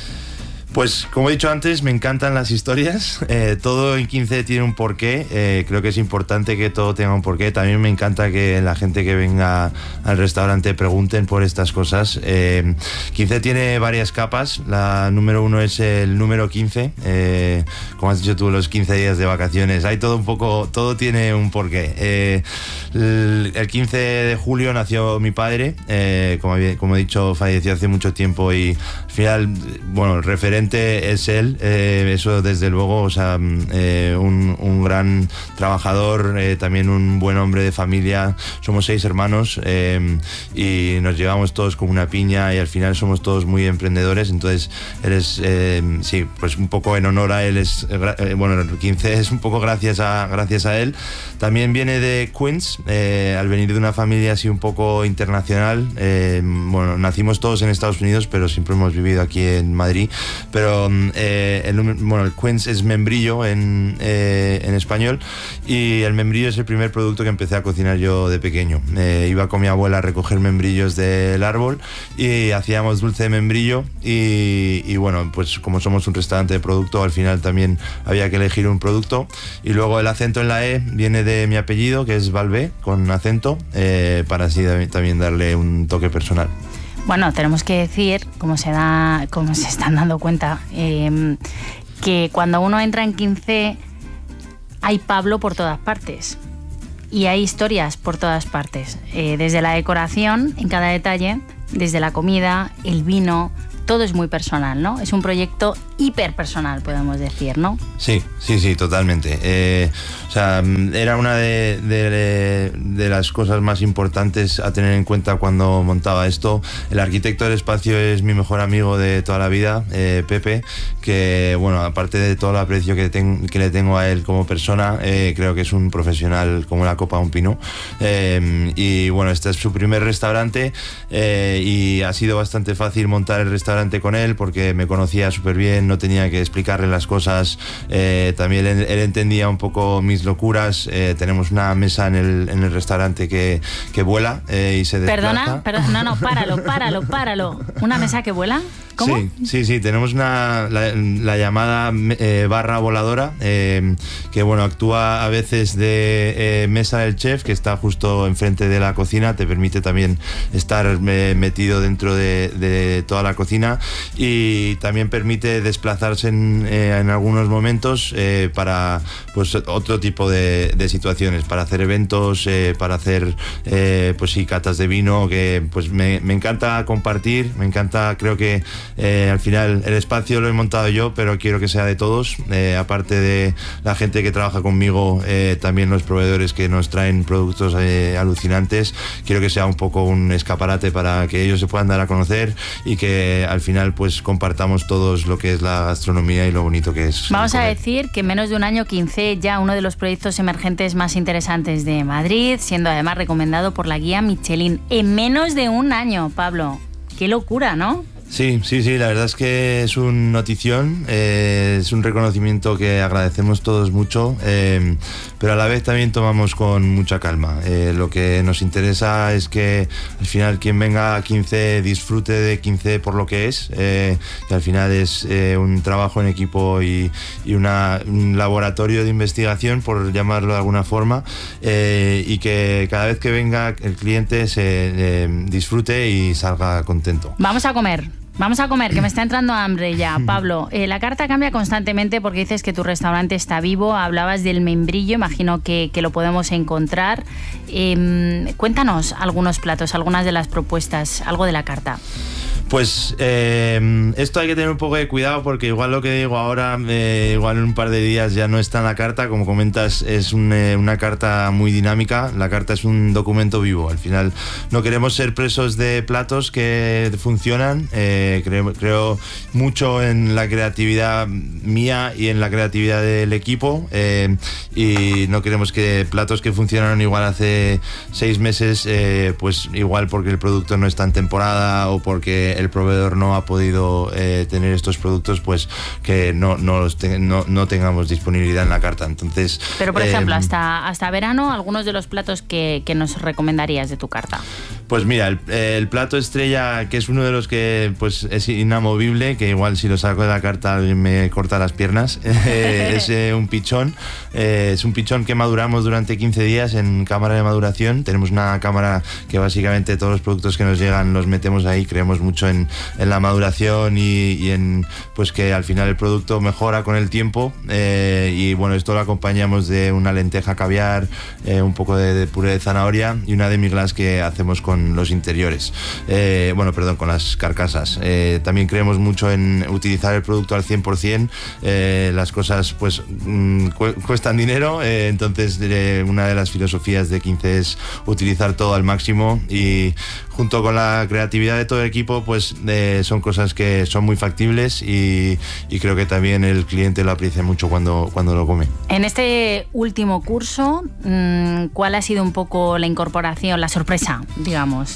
Pues como he dicho antes, me encantan las historias. Eh, todo en quince tiene un porqué. Eh, creo que es importante que todo tenga un porqué. También me encanta que la gente que venga al restaurante pregunten por estas cosas. Eh, quince tiene varias capas. La número uno es el número quince. Eh, como has dicho tú, los quince días de vacaciones. Hay todo un poco, todo tiene un porqué. Eh, el, el quince de julio nació mi padre. Eh, como, como he dicho, falleció hace mucho tiempo y al final, bueno, el referente es él, eh, eso desde luego, o sea, eh, un, un gran trabajador, eh, también un buen hombre de familia. Somos seis hermanos eh, y nos llevamos todos como una piña y al final somos todos muy emprendedores. Entonces él es, eh, sí, pues un poco en honor a él, es, eh, bueno, el quince es un poco gracias a, gracias a él. También viene de Queens, eh, al venir de una familia así un poco internacional. Eh, bueno, nacimos todos en Estados Unidos, pero siempre hemos vivido aquí en Madrid. Pero eh, el, bueno, el Queens es membrillo en, eh, en español, y el membrillo es el primer producto que empecé a cocinar yo de pequeño. Eh, iba con mi abuela a recoger membrillos del árbol y hacíamos dulce de membrillo y, y bueno, pues como somos un restaurante de producto, al final también había que elegir un producto. Y luego el acento en la E viene de mi apellido, que es Valvé, con acento, eh, para así también darle un toque personal. Bueno, tenemos que decir, como se da, como se están dando cuenta, eh, que cuando uno entra en quince hay Pablo por todas partes y hay historias por todas partes, eh, desde la decoración en cada detalle, desde la comida, el vino, todo es muy personal, ¿no? Es un proyecto hiperpersonal, podemos decir, ¿no? Sí, sí, sí, totalmente. Eh, o sea, era una de, de, de las cosas más importantes a tener en cuenta cuando montaba esto. El arquitecto del espacio es mi mejor amigo de toda la vida, eh, Pepe, que, bueno, aparte de todo el aprecio que, ten, que le tengo a él como persona, eh, creo que es un profesional como la copa de un pino. Eh, y, bueno, este es su primer restaurante eh, y ha sido bastante fácil montar el restaurante con él porque me conocía súper bien, no tenía que explicarle las cosas, eh, también él, él entendía un poco mis locuras. Eh, tenemos una mesa en el, en el restaurante que, que vuela eh, y se desplaza. Perdona, perdona, no, no, páralo, páralo, páralo. ¿Una mesa que vuela? ¿Cómo? Sí, sí, sí, tenemos una, la, la llamada eh, barra voladora, eh, que bueno, actúa a veces de eh, mesa del chef, que está justo enfrente de la cocina, te permite también estar eh, metido dentro de, de toda la cocina, y también permite desplazarse en, eh, en algunos momentos eh, para pues otro tipo de, de situaciones, para hacer eventos, eh, para hacer eh, pues sí, catas de vino, que pues me, me encanta compartir, me encanta, creo que Eh, al final el espacio lo he montado yo, pero quiero que sea de todos, eh, aparte de la gente que trabaja conmigo, eh, también los proveedores que nos traen productos eh, alucinantes. Quiero que sea un poco un escaparate para que ellos se puedan dar a conocer y que al final pues compartamos todos lo que es la gastronomía y lo bonito que es. Vamos a decir que en menos de un año quince ya uno de los proyectos emergentes más interesantes de Madrid, siendo además recomendado por la guía Michelin. En menos de un año, Pablo. Qué locura, ¿no? Sí, sí, sí, la verdad es que es un notición, eh, es un reconocimiento que agradecemos todos mucho, eh, pero a la vez también tomamos con mucha calma. Eh, lo que nos interesa es que al final quien venga a quince disfrute de quince por lo que es, eh, que al final es eh, un trabajo en equipo y, y una, un laboratorio de investigación, por llamarlo de alguna forma, eh, y que cada vez que venga el cliente se eh, disfrute y salga contento. Vamos a comer. Vamos a comer, que me está entrando hambre ya. Pablo, eh, la carta cambia constantemente porque dices que tu restaurante está vivo. Hablabas del membrillo, imagino que, que lo podemos encontrar. Eh, cuéntanos algunos platos, algunas de las propuestas, algo de la carta. Pues eh, esto hay que tener un poco de cuidado porque igual lo que digo ahora, eh, igual en un par de días ya no está en la carta. Como comentas, es un, eh, una carta muy dinámica. La carta es un documento vivo. Al final no queremos ser presos de platos que funcionan. Eh, creo, creo mucho en la creatividad mía y en la creatividad del equipo, eh, y no queremos que platos que funcionaron igual hace seis meses, eh, pues igual porque el producto no está en temporada o porque el proveedor no ha podido eh, tener estos productos, pues que no, no, los te, no, no tengamos disponibilidad en la carta. Entonces, pero por ejemplo, eh, hasta, hasta verano, algunos de los platos que, que nos recomendarías de tu carta. Pues mira, el, el plato estrella, que es uno de los que pues es inamovible, que igual si lo saco de la carta alguien me corta las piernas, eh, es eh, un pichón. Eh, es un pichón que maduramos durante quince días en cámara de maduración. Tenemos una cámara que básicamente todos los productos que nos llegan los metemos ahí. Creemos mucho en, en la maduración y, y en pues que al final el producto mejora con el tiempo, eh, y bueno, esto lo acompañamos de una lenteja caviar, eh, un poco de, de puré de zanahoria y una demi-glace que hacemos con los interiores, eh, bueno, perdón, con las carcasas. Eh, también creemos mucho en utilizar el producto al cien por cien. Eh, las cosas pues mm, cu cuestan dinero, eh, entonces eh, una de las filosofías de quince es utilizar todo al máximo, y junto con la creatividad de todo el equipo pues eh, son cosas que son muy factibles, y, y creo que también el cliente lo aprecia mucho cuando, cuando lo come. En este último curso, ¿cuál ha sido un poco la incorporación, la sorpresa, digamos?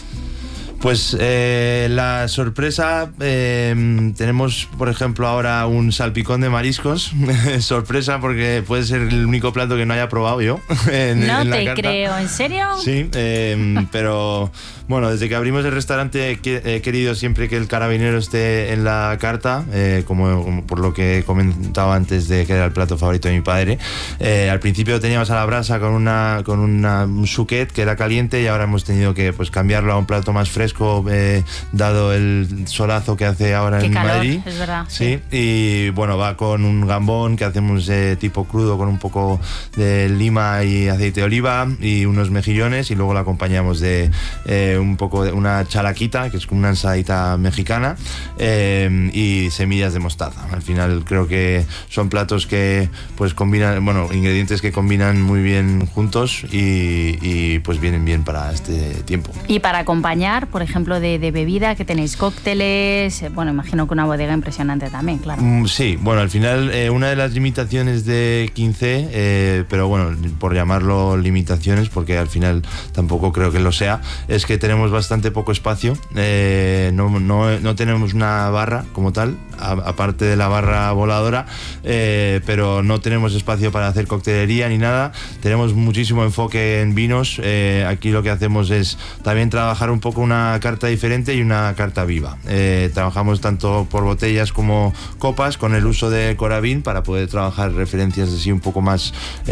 Pues eh, la sorpresa, eh, tenemos por ejemplo ahora un salpicón de mariscos. Sorpresa porque puede ser el único plato que no haya probado yo en, no en la te carta. creo, ¿en serio? Sí, eh, pero bueno, desde que abrimos el restaurante he querido siempre que el carabinero esté en la carta, eh, como, como por lo que he comentado antes de que era el plato favorito de mi padre. Eh, al principio teníamos a la brasa con una con una, un souquet que era caliente, y ahora hemos tenido que pues cambiarlo a un plato más fresco, fresco, eh, dado el solazo que hace ahora Qué en calor, Madrid. es verdad. Sí, y bueno, va con un gambón que hacemos eh, tipo crudo con un poco de lima y aceite de oliva y unos mejillones, y luego lo acompañamos de eh, un poco de una chalaquita, que es como una ensaladita mexicana, eh, y semillas de mostaza. Al final creo que son platos que pues combinan, bueno, ingredientes que combinan muy bien juntos y, y pues vienen bien para este tiempo. Y para acompañar, por ejemplo, de, de bebida, que tenéis cócteles, bueno, imagino que una bodega impresionante también, claro. Mm, sí, bueno, al final eh, una de las limitaciones de quince, eh, pero bueno, por llamarlo limitaciones, porque al final tampoco creo que lo sea, es que tenemos bastante poco espacio, eh, no, no, no tenemos una barra como tal, a, aparte de la barra voladora, eh, pero no tenemos espacio para hacer coctelería ni nada, tenemos muchísimo enfoque en vinos, eh, aquí lo que hacemos es también trabajar un poco una carta diferente y una carta viva. Eh, trabajamos tanto por botellas como copas con el uso de Coravin para poder trabajar referencias así un poco más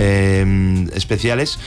eh, especiales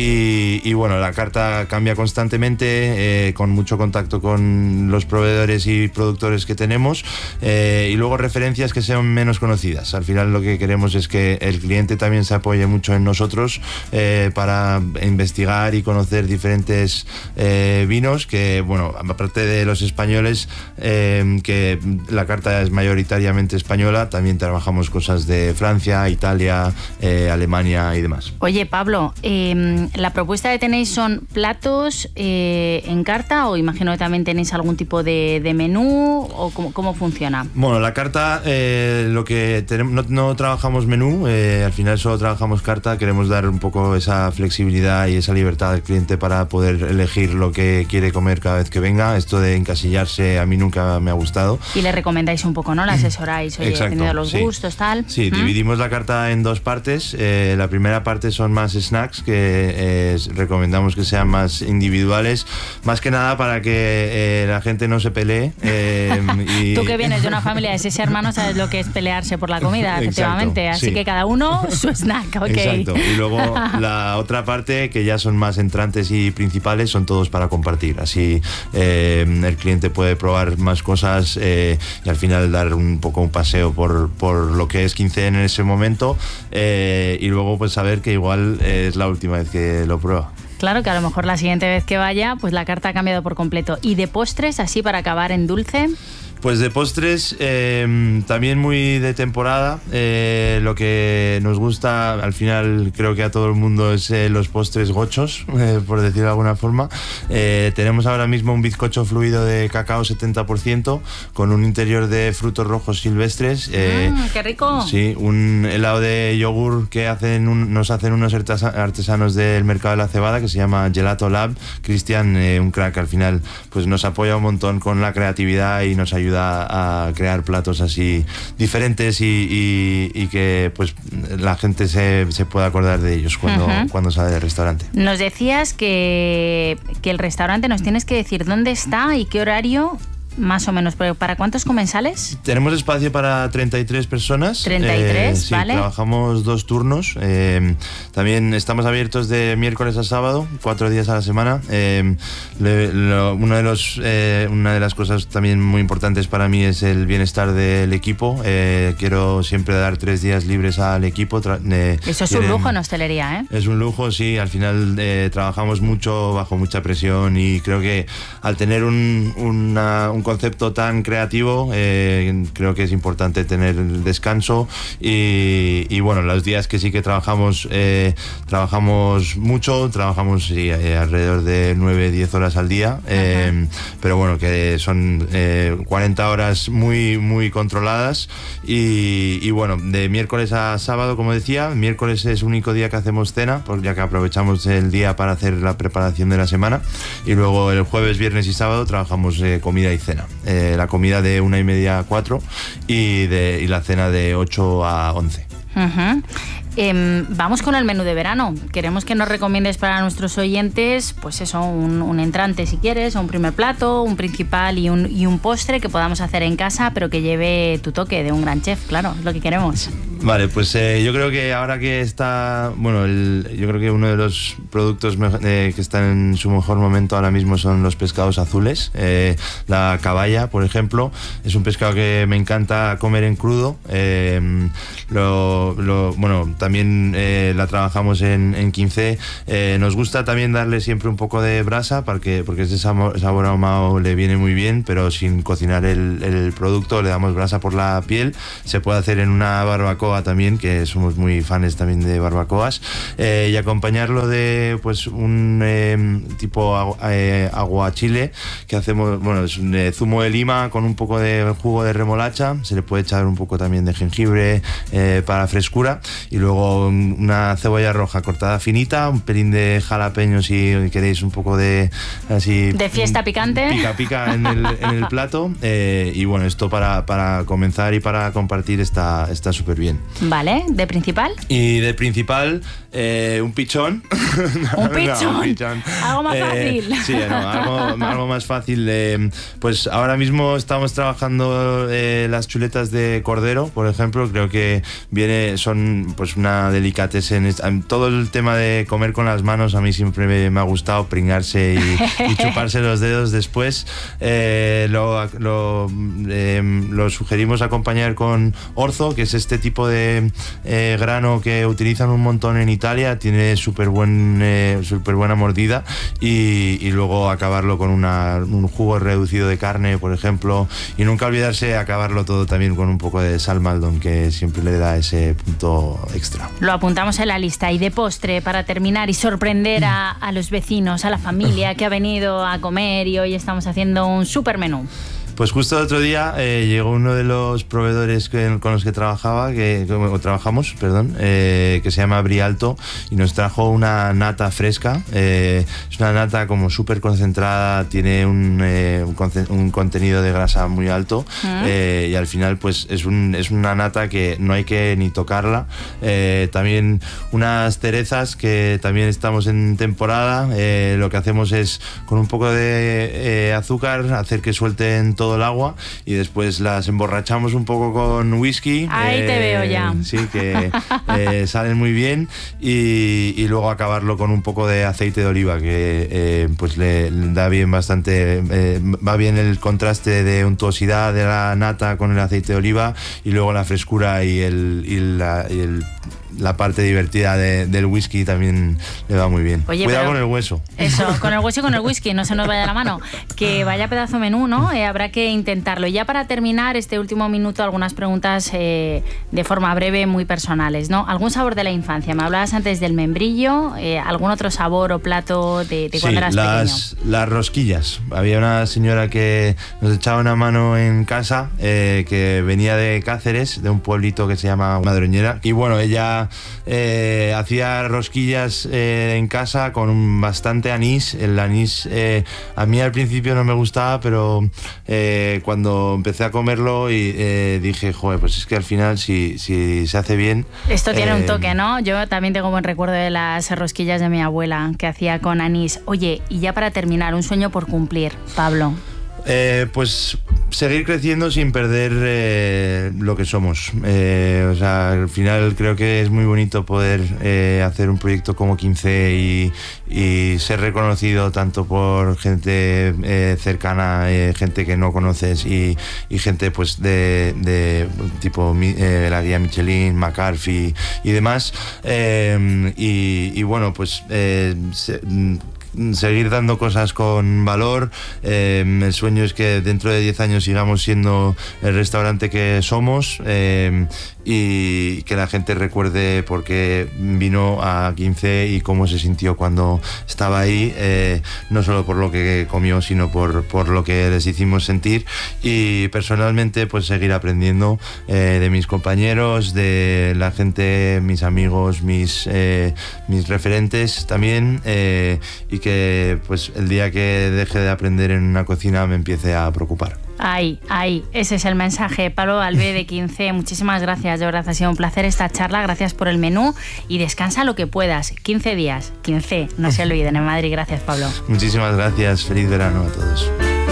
y, y bueno, la carta cambia constantemente, eh, con mucho contacto con los proveedores y productores que tenemos, eh, y luego referencias que sean menos conocidas. Al final lo que queremos es que el cliente también se apoye mucho en nosotros eh, para investigar y conocer diferentes eh, vinos que, bueno, aparte de los españoles, eh, que la carta es mayoritariamente española, también trabajamos cosas de Francia, Italia, eh, Alemania y demás. Oye, Pablo, eh, ¿la propuesta que tenéis son platos eh, en carta o imagino que también tenéis algún tipo de, de menú o cómo, cómo funciona? Bueno, la carta, eh, lo que tenemos, no, no trabajamos menú, eh, al final solo trabajamos carta, queremos dar un poco esa flexibilidad y esa libertad al cliente para poder elegir lo que quiere comer cada vez que venga. Esto de encasillarse a mí nunca me ha gustado. Y le recomendáis un poco, ¿no? La asesoráis, oye, dependiendo de los sí. gustos, tal. Sí, ¿Mm? dividimos la carta en dos partes. Eh, la primera parte son más snacks, que eh, recomendamos que sean más individuales, más que nada para que eh, la gente no se pelee. Eh, y... Tú que vienes de una familia de seis hermanos sabes lo que es pelearse por la comida, efectivamente. Exacto, Así sí. que cada uno su snack, ok. Exacto. Y luego la otra parte, que ya son más entrantes y principales, son todos para compartir. Así eh, el cliente puede probar más cosas eh, y al final dar un poco un paseo por, por lo que es quince en ese momento, eh, y luego pues saber que igual es la última vez que lo prueba. Claro, que a lo mejor la siguiente vez que vaya, pues la carta ha cambiado por completo. ¿Y de postres, así para acabar en dulce? Pues de postres, eh, también muy de temporada. Eh, lo que nos gusta, al final creo que a todo el mundo, es eh, los postres gochos, eh, por decirlo de alguna forma. Eh, tenemos ahora mismo un bizcocho fluido de cacao setenta por ciento con un interior de frutos rojos silvestres. Eh, Mm, ¡qué rico! Sí, un helado de yogur que hacen un, nos hacen unos artesanos del mercado de la cebada, que se llama Gelato Lab. Cristian, eh, un crack, al final pues nos apoya un montón con la creatividad y nos ayuda a crear platos así diferentes y, y, y que pues la gente se, se pueda acordar de ellos cuando, uh-huh. cuando sale del restaurante. Nos decías que, que el restaurante, nos tienes que decir dónde está y qué horario. Más o menos, pero ¿para cuántos comensales? Tenemos espacio para treinta y tres personas. treinta y tres, eh, sí, ¿vale? Trabajamos dos turnos. Eh, también estamos abiertos de miércoles a sábado, cuatro días a la semana. Eh, le, lo, uno de los, eh, una de las cosas también muy importantes para mí es el bienestar del equipo. Eh, quiero siempre dar tres días libres al equipo. Tra- eh, Eso es quieren, un lujo en hostelería, ¿eh? Es un lujo, sí. Al final eh, trabajamos mucho, bajo mucha presión, y creo que al tener un, una, un concepto tan creativo, eh, creo que es importante tener descanso y, y bueno, los días que sí que trabajamos, eh, trabajamos mucho, trabajamos sí, eh, alrededor de nueve a diez horas al día, eh, pero bueno, que son eh, cuarenta horas muy, muy controladas y, y bueno, de miércoles a sábado, como decía, miércoles es el único día que hacemos cena, porque ya que aprovechamos el día para hacer la preparación de la semana, y luego el jueves, viernes y sábado trabajamos eh, comida y cena. Eh, la comida de una y media a cuatro y, de, y la cena de ocho a once. Uh-huh. Eh, vamos con el menú de verano. Queremos que nos recomiendes para nuestros oyentes, pues eso, un, un entrante si quieres, o un primer plato, un principal y un, y un postre que podamos hacer en casa, pero que lleve tu toque de un gran chef, claro, es lo que queremos. Vale, pues eh, yo creo que ahora que está, bueno, el, yo creo que uno de los productos eh, que están en su mejor momento ahora mismo son los pescados azules. Eh, la caballa, por ejemplo, es un pescado que me encanta comer en crudo. Eh, lo, lo, bueno, también eh, la trabajamos en, en quince. Eh, nos gusta también darle siempre un poco de brasa porque, porque ese sabor, sabor ahumado le viene muy bien, pero sin cocinar el, el producto le damos brasa por la piel. Se puede hacer en una barbacoa también, que somos muy fans también de barbacoas, eh, y acompañarlo de pues un eh, tipo agua, eh, aguachile que hacemos, bueno, es un eh, zumo de lima con un poco de jugo de remolacha, se le puede echar un poco también de jengibre eh, para frescura, y luego una cebolla roja cortada finita, un pelín de jalapeño si queréis un poco de así de fiesta picante, pica pica en el, en el plato, eh, y bueno, esto para, para comenzar y para compartir está está súper bien. Vale, ¿de principal? Y de principal, eh, un pichón. ¿Un pichón? No, un pichón. Algo más eh, fácil. Sí, no, algo, algo más fácil. Eh, pues ahora mismo estamos trabajando eh, las chuletas de cordero, por ejemplo. Creo que viene, son pues una delicatessen. En todo el tema de comer con las manos a mí siempre me, me ha gustado pringarse y, y chuparse los dedos después. Eh, lo, lo, eh, lo sugerimos acompañar con orzo, que es este tipo de eh, grano que utilizan un montón en Italia, tiene súper buen, eh, súper buena mordida, y, y luego acabarlo con una, un jugo reducido de carne, por ejemplo, y nunca olvidarse de acabarlo todo también con un poco de sal Maldon, que siempre le da ese punto extra. Lo apuntamos en la lista. Y de postre, para terminar y sorprender a, a los vecinos, a la familia que ha venido a comer, y hoy estamos haciendo un súper menú. Pues justo el otro día eh, llegó uno de los proveedores que, con los que trabajaba, que, que trabajamos, perdón, eh, que se llama Brialto, y nos trajo una nata fresca. Eh, es una nata como súper concentrada, tiene un, eh, un, con, un contenido de grasa muy alto, ¿Mm? eh, y al final pues es, un, es una nata que no hay que ni tocarla. Eh, también unas cerezas que también estamos en temporada. Eh, lo que hacemos es con un poco de eh, azúcar hacer que suelten todo el agua, y después las emborrachamos un poco con whisky. Ahí eh, te veo ya. Sí, que eh, salen muy bien, y, y luego acabarlo con un poco de aceite de oliva, que eh, pues le, le da bien bastante, eh, va bien el contraste de untuosidad de la nata con el aceite de oliva, y luego la frescura y el, y la, y el la parte divertida de, del whisky también le va muy bien. Oye, cuidado con el hueso. Eso, con el hueso y con el whisky, no se nos vaya la mano. Que vaya pedazo menú, ¿no? Eh, habrá que intentarlo. Y ya para terminar este último minuto, algunas preguntas eh, de forma breve, muy personales, ¿no? ¿Algún sabor de la infancia? Me hablabas antes del membrillo, eh, ¿algún otro sabor o plato de, de sí, cuando eras las, pequeño? Las rosquillas. Había una señora que nos echaba una mano en casa, eh, que venía de Cáceres, de un pueblito que se llama Madroñera, y bueno, ella Eh, hacía rosquillas eh, en casa con un bastante anís. El anís eh, a mí al principio no me gustaba, pero eh, cuando empecé a comerlo y eh, dije, joder, pues es que al final si, si se hace bien... Esto tiene eh, un toque, ¿no? Yo también tengo buen recuerdo de las rosquillas de mi abuela que hacía con anís. Oye, y ya para terminar, un sueño por cumplir, Pablo. Eh, pues seguir creciendo sin perder eh, lo que somos. Eh, o sea, al final creo que es muy bonito poder eh, hacer un proyecto como quince y, y ser reconocido tanto por gente eh, cercana, eh, gente que no conoces, y, y gente pues de, de tipo eh, la guía Michelin, McCarthy y demás. Eh, y, y bueno, pues eh, se, seguir dando cosas con valor. Eh, el sueño es que dentro de diez años sigamos siendo el restaurante que somos, eh, y que la gente recuerde por qué vino a quince y cómo se sintió cuando estaba ahí, eh, no solo por lo que comió, sino por, por lo que les hicimos sentir. Y personalmente pues seguir aprendiendo eh, de mis compañeros, de la gente, mis amigos, mis, eh, mis referentes también, eh, y que pues el día que deje de aprender en una cocina me empiece a preocupar. Ahí, ahí, ese es el mensaje. Pablo Albé de quince, muchísimas gracias, de verdad ha sido un placer esta charla, gracias por el menú y descansa lo que puedas. quince días, quince, no se olviden, en Madrid. Gracias, Pablo. Muchísimas gracias, feliz verano a todos.